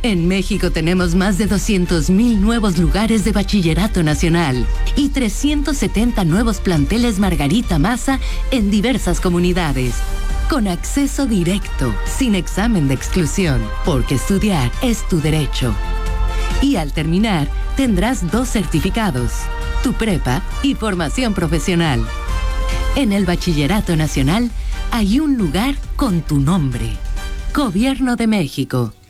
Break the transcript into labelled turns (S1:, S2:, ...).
S1: En México tenemos más de 200,000 nuevos lugares de bachillerato nacional y 370 nuevos planteles Margarita Maza en diversas comunidades. Con acceso directo, sin examen de exclusión, porque estudiar es tu derecho. Y al terminar, tendrás 2 certificados, tu prepa y formación profesional. En el Bachillerato Nacional hay un lugar con tu nombre. Gobierno de México.